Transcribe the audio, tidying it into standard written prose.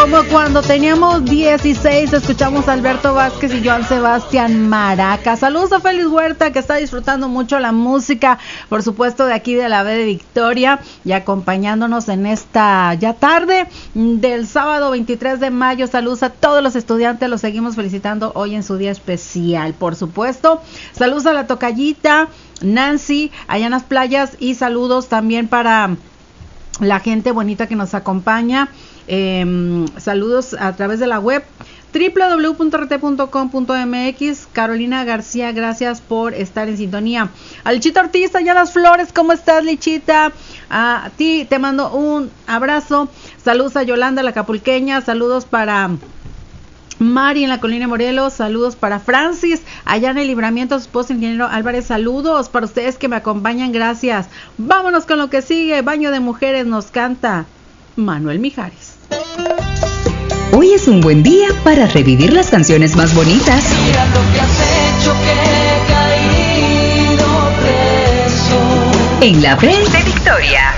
como cuando teníamos 16, escuchamos a Alberto Vázquez y Joan Sebastián Maraca. Saludos a Félix Huerta, que está disfrutando mucho la música, por supuesto, de aquí de la B de Victoria, y acompañándonos en esta ya tarde del sábado 23 de mayo. Saludos a todos los estudiantes, los seguimos felicitando hoy en su día especial, por supuesto. Saludos a la tocallita Nancy, allá en las playas, y saludos también para la gente bonita que nos acompaña. Saludos a través de la web www.rt.com.mx. Carolina García, gracias por estar en sintonía. A Lichita Ortiz, allá Las Flores, ¿cómo estás, Lichita? A ti te mando un abrazo. Saludos a Yolanda, la capulqueña. Saludos para Mari en la Colina de Morelos. Saludos para Francis allá en el Libramiento, su esposo ingeniero Álvarez. Saludos para ustedes que me acompañan, gracias. Vámonos con lo que sigue. Baño de Mujeres nos canta Manuel Mijares. Hoy es un buen día para revivir las canciones más bonitas. Mira lo que has hecho, que he caído preso. En la B de Victoria.